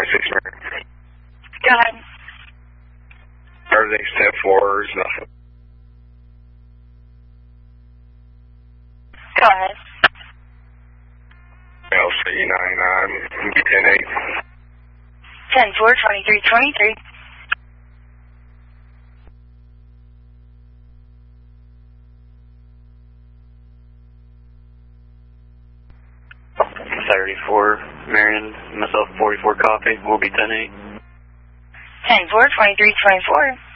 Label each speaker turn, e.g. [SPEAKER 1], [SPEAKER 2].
[SPEAKER 1] 6 Marion.
[SPEAKER 2] Go ahead.
[SPEAKER 1] Everything's 10-4, there's nothing.
[SPEAKER 2] Go ahead.
[SPEAKER 1] LC99, 10-8.
[SPEAKER 2] 10-4, 23-23.
[SPEAKER 3] Marion, myself 44 copy, we'll be 10-8.
[SPEAKER 2] 10-4, 23-24.